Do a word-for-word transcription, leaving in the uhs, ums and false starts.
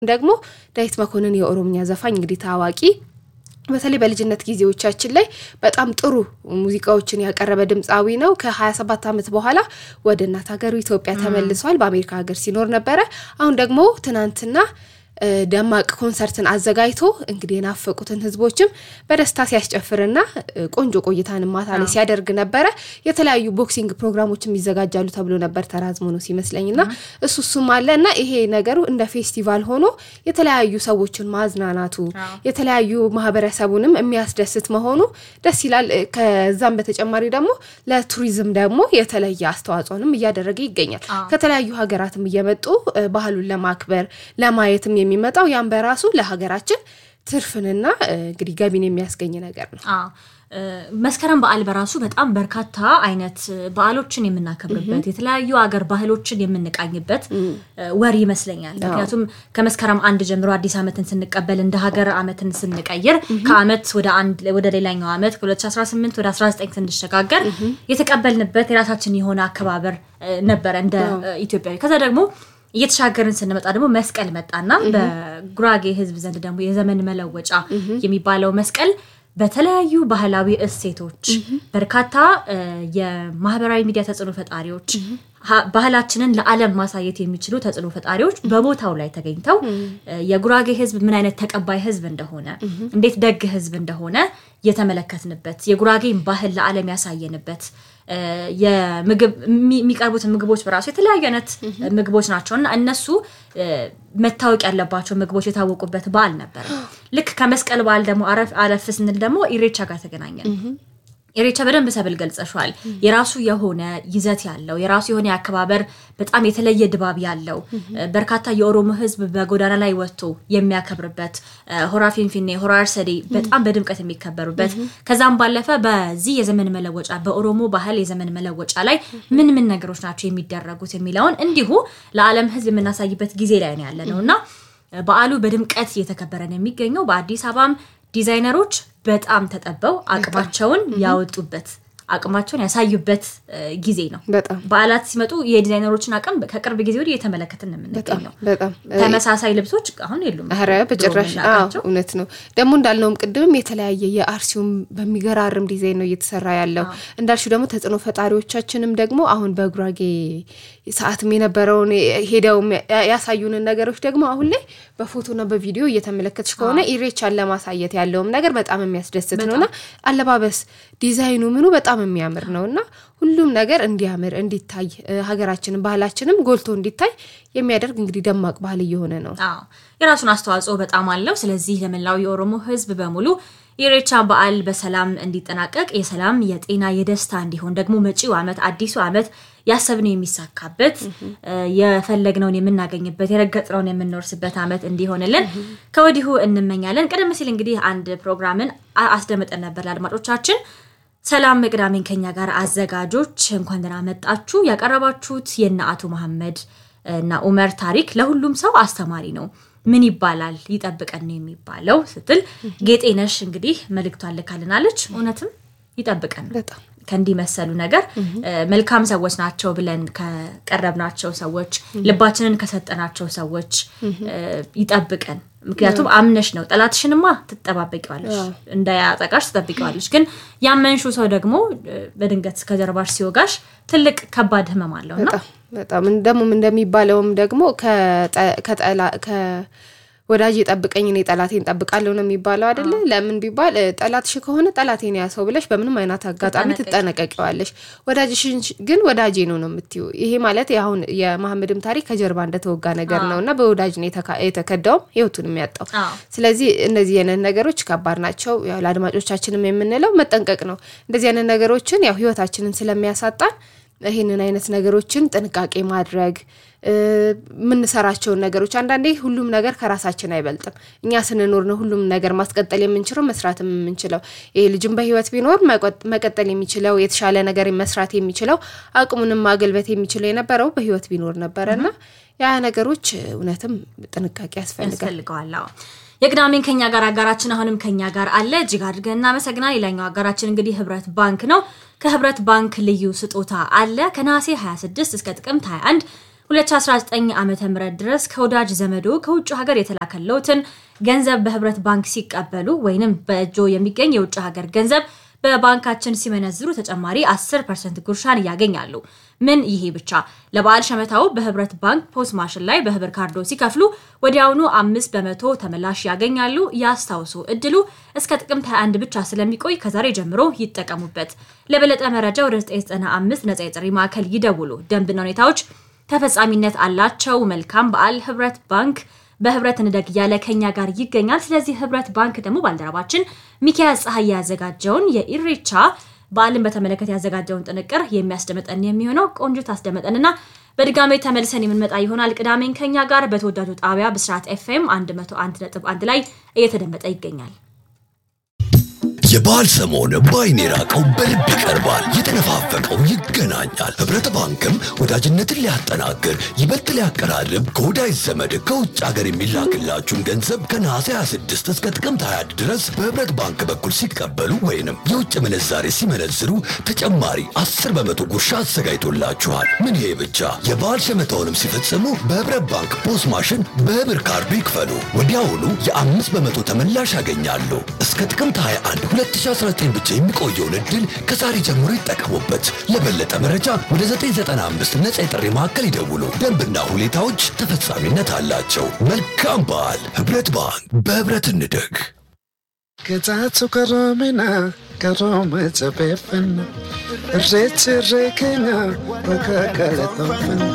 ደግሞ ዳዊት መኮንን የኦሮምኛ ዘፋኝ እንግዲህ ታዋቂ በተለይ በልጅነት ጊዜዎቻችን ላይ በጣም ጥሩ ሙዚቃዎችን ያቀረበ ድምጻዊ ነው ከ27 አመት በኋላ ወደ እናት ሀገሩ ኢትዮጵያ ተመልሷል በአሜሪካ ሀገር ሲኖር ነበር አሁን ደግሞ ትናንትና ደማቅ ኮንሰርትን አዘጋጅቶ እንግዲህ የናፈቁትን ህዝቦችም በደስታ ሲያስጨፍርና ቆንጆ ቆይታን ማታ ላይ ሲያደርግ ነበር የተለያዩ ቦክሲንግ ፕሮግራሞችም ይዘጋጃሉ ተብሎ ነበር ተራዝሞ ነው ሲመስለኝና እሱሱም አለና ይሄ ነገሩ እንደ ፌስቲቫል ሆኖ የተለያዩ ሰዎችን ማዝናናቱ የተለያዩ ማህበረሰቡንም የሚያስደስት መሆኑ ደስ ይላል ከዛም በተጨማሪ ደግሞ ለቱሪዝም ደግሞ የተለየ አስተዋጽኦንም እያደረገ ይገኛል ከተለያዩ ሀገራትም እየመጡ ባህሉን ለማክበር ለማየትም የሚመጣው ያን በራሱ ለሀገራችን ትርፍንና እንግዲህ ገቢን የሚያስገኝ ነገር ነው አዎ መስከረም በዓል በራሱ በጣም በርካታ አይነት በዓሎችን የምናከብርበት የተለያዩ ሀገር ባህሎችን የምንቃኝበት ወር ይመስለኛል ምክንያቱም ከመስከረም አንድ ጀምሮ አዲስ አመትን ስንቀበል እንደ ሀገር አመትን ስንቀየር ከአመት ወደ አንድ ወደ ሌላኛው አመት ከ2018 ወደ አስራ ዘጠኝ ስንሸጋገር የተቀበልንበት የራሳችን የሆነ አከባበር ነበር እንደ ኢትዮጵያዊ ከዛ ደግሞ እየተሻገርን ስንመጣ ደግሞ መስቀል መጣና በጉራጌ ህዝብ ዘንድ ደግሞ የዘመን መለወጫ የሚባለው መስቀል በተለያዩ ባህላዊ እሴቶች በርካታ የማህበራዊ ሚዲያ ተጽዕኖ ፈጣሪዎች ባህላችንን ለዓለም ማሳየት የሚችሉ ተጽዕኖ ፈጣሪዎች በቦታው ላይ ተገኝተው የጉራጌ ህዝብ ምን አይነት ተቀባይ ህዝብ እንደሆነ እንዴት ደግ ህዝብ እንደሆነ የተመለከትንበት የጉራጌን ባህል ለዓለም ያሳየንበት የምግብ የሚቀርቡት ምግቦች በራሱ የተለያዩ አይነት ምግቦች ናቸውና እነሱ መታወቅ ያለባቸው ምግቦች የታወቁበት በዓል ነበር ልክ ከመስቀል በዓል ደግሞ አረፍ አረፍ ስንል ደግሞ ኢሬቻ ጋር ተገናኘን ኢሬቻ በደንብ ሰብል ገልጸሻል የራሱ የሆነ ይዘት ያለው የራሱ የሆነ ያከባበር በጣም የተለየ ድባብ ያለው በርካታ የኦሮሞ ህዝብ በጎዳና ላይ ወጥቶ የሚያከብርበት ሆራ ፊንፊኔ ሆራ አርሰዲ በጣም በድምቀት የሚከበሩበት ከዛም ባለፈ በዚህ የዘመን መለወጫ በኦሮሞ ባህል የዘመን መለወጫ ላይ ምን ምን ነገሮች ናቸው የሚደረጉት የሚለውን እንዲሁ ለዓለም ህዝብ የምናሳይበት ጊዜ ላይ ነው ያለነውና በዓሉ በድምቀት እየተከበረ ነው የሚገኘው በአዲስ አበባም ዲዛይነሮች በጣም ተጠበው አቅማቸውን ያወጡበት አቅማቸውን ያሳዩበት ጊዜ ነው በጣም በዓላት ሲመጡ የዲዛይነሮችን አቅም ከቅርብ ጊዜ ወዲህ የተመለከተን ነው የምንገኘው በጣም ተመሳሳይ ልብሶች አሁን የሉም አረ በጭራሽ አዎ እውነት ነው ደግሞ እንዳልነውም ቅድምም የተለያየ የአርሲውም በሚገራርም ዲዛይን ነው እየተሰራ ያለው እንዳልሹ ደግሞ ተጽዕኖ ፈጣሪዎቻችንም ደግሞ አሁን በጉራጌ ሰዓትም የነበረውን ሄደው ያሳዩን ነገሮች ደግሞ አሁን ላይ በፎቶና በቪዲዮ እየተመለከትሽ ከሆነ ኢሬቻን ለማሳየት ያለውም ነገር በጣም የሚያስደስት ነውና አለባበስ ዲዛይኑ ምኑ በጣም የሚያምር ነውና ሁሉም ነገር እንዲያምር እንዲታይ ሀገራችንን ባህላችንም ጎልቶ እንዲታይ የሚያደርግ እንግዲህ ደማቅ ባህል እየሆነ ነው አዎ የራሱን አስተዋጽኦ በጣም አለው ስለዚህ ለመላው የኦሮሞ ህዝብ በሙሉ ኢሬቻ በዓል በሰላም እንዲጠናቀቅ የሰላም የጤና የደስታ እንዲሆን ደግሞ መጪው አመት አዲሱ አመት ያሰብነው የሚሳካበት የፈለግነውን የምናገኝበት የረገጥነውን የምንወርስበት አመት እንዲሆንልን ከወዲሁ እንመኛለን ቀደም ሲል እንግዲህ አንድ ፕሮግራምን አስደምጠን ነበር ለአድማጮቻችን ሰላም መቅዳሜን ከኛ ጋር አዘጋጆች እንኳን ደህና መጣችሁ ያቀረባችሁት የናአቱ መሐመድ እና ዑመር ታሪክ ለሁሉም ሰው አስተማሪ ነው ምን ይባላል ይጠብቀን ነው የሚባለው ስትል ጌጤነሽ እንግዲህ መልእክቷን ልካልናለች እውነትም ይጠብቀን በጣም ከንዲ መሰሉ ነገር መልካም ሰዎች ናቸው ብለን ከቀረብናቸው ሰዎች ልባችንን ከሰጠናቸው ሰዎች ይጠብቀን ምክንያቱም አምነሽ ነው ጠላትሽንማ ትጠባበቂዋለሽ እንዳያጠቃሽ ትጠብቂዋለሽ ግን ያመንሹ ሰው ደግሞ በድንገት ከጀርባሽ ሲወጋሽ ትልቅ ከባድ ህመም አለውና በጣም እንደም እንደሚባለውም ደግሞ ከጠላ ከ ወዳጅ ይጠብቀኝ እኔ ጠላቴን ጠብቃለሁ ነው የሚባለው አይደለ ለምን ቢባል ጠላትሽ ከሆነ ጠላቴን ያሰው ብለሽ በምንም አይነት አጋጣሚ ትጠነቀቂዋለሽ ወዳጅሽ ግን ወዳጄ ነው ነው የምትዩ ይሄ ማለት ያሁን የመሐመድም ታሪክ ከጀርባ እንደተወጋ ነገር ነውና በወዳጅ ነው የተከዳው ህይወቱን የሚያጣው ስለዚህ እነዚህ የነን ነገሮች ከባድ ናቸው ያው ለአድማጮቻችንም የምንለው መጠንቀቅ ነው እንደዚህ የነን ነገሮችን ያው ህይወታችንን ስለሚያሳጣን ይሄንን አይነት ነገሮችን ጥንቃቄ ማድረግ ምን ሰራቸው ነገሮች አንዳንዴ ሁሉም ነገር ከራሳችን አይበልጥም እኛ ስንኖር ነው ሁሉም ነገር ማስቀጠል የምንችለው መስራትም የምንችለው ይሄ ልጅም በህይወት ቢኖር መቀጠል የሚችለው የተሻለ ነገር መስራት የሚችለው አቅሙንም ማገልበት የሚችለው የነበረው በህይወት ቢኖር ነበርና ያ ነገሮች እውነትም ጥንቃቄ ያስፈልጋል የቅዳሜን ከኛ ጋር አጋራችን አሁንም ከኛ ጋር አለ እጅግ አድርገን እናመሰግናለን ሌላኛው አጋራችን እንግዲህ ህብረት ባንክ ነው ከህብረት ባንክ ልዩ ስጦታ አለ ከነሐሴ ሃያ ስድስት እስከ ጥቅምት ሃያ አንድ ሁለት ሺህ አስራ ዘጠኝ ዓመተ ምህረት ድረስ ከወዳጅ ዘመዶ ከውጭ ሀገር የተላከለውትን ገንዘብ በህብረት ባንክ ሲቀበሉ ወይንም በእጆ የሚገኝ የውጭ ሀገር ገንዘብ በባንካችን ሲመነዝሩ ተጨማሪ አስር ፐርሰንት ጉርሻን ያገኛሉ። ምን ይሄ ብቻ ለበዓል ሸመታው በህብረት ባንክ ፖስ ማሽን ላይ በህብር ካርዶ ሲከፍሉ ወዲያውኑ አምስት በመቶ ተመላሽ ያገኛሉ። ያስታውሱ እድሉ እስከ ጥቅምት ሃያ አንድ ብቻ ስለሚቆይ ከዛሬ ጀምሮ ይጠቀሙበት። ለበለጠ መረጃ ወደ ዘጠኝ ዘጠና አምስት ነፃ የጥሪ ማዕከል ይደውሉ። ደንብና ሁኔታዎች ተፈጻሚነት አላቸው። መልካም በዓል። ህብረት ባንክ በህብረት እንደግ ያለ ከኛ ጋር ይገኛል። ስለዚህ ህብረት ባንክ ደግሞ ባልደረባችን ሚካኤል ፀሐይ ያዘጋጀውን የኢሬቻ በዓልን በተመለከተ ያዘጋጀውን ጥንቅር የሚያስደምጠን የሚሆነው ቆንጆት አስደምጠንና በድጋሜ ተመልሰን የምንመጣ ይሆናል። ቅዳሜን ከኛ ጋር በተወዳጁ ጣቢያ ብስራት ኤፍኤም መቶ አንድ ነጥብ አንድ ላይ እየተደመጠ ይገኛል። የበዓል ሰሞን ባይኔ ራቀው በልብ ይቀርባል የተነፋፈቀው ይገናኛል። ህብረት ባንክም ወዳጅነትን ሊያጠናክር ይበልጥ ሊያቀራርብ ከወዳጅ ዘመድ ከውጭ ሀገር የሚላክላችሁን ገንዘብ ከነሐሴ ሃያ ስድስት እስከ ጥቅምት ሃያ አንድ ድረስ በህብረት ባንክ በኩል ሲቀበሉ ወይንም የውጭ ምንዛሬ ሲመነዝሩ ተጨማሪ አስር በመቶ ጉርሻ አዘጋጅቶላችኋል። ምን ይሄ ብቻ የበዓል ሸመታውንም ሲፈጽሙ በህብረት ባንክ ፖስ ማሽን በህብር ካርዱ ይክፈሉ። ወዲያውኑ የአምስት በመቶ ተመላሽ ያገኛሉ። እስከ ጥቅምት ሃያ አንድ ሁለት ሺህ አስራ ዘጠኝ ብቻ የሚቆየውን እድል ከዛሬ ጀምሮ ይጠቀሙበት። ለበለጠ መረጃ ወደ ዘጠኝ ዘጠና አምስት ነፃ የጥሪ ማዕከል ይደውሉ። ደንብና ሁኔታዎች ተፈጻሚነት አላቸው። መልካም በዓል። ህብረት ባንክ በህብረት እንደግ። ከዛቱ ከሮሜና ከሮሜ ዘበፈን ሬት ሬከኛ ወከከለቶፈን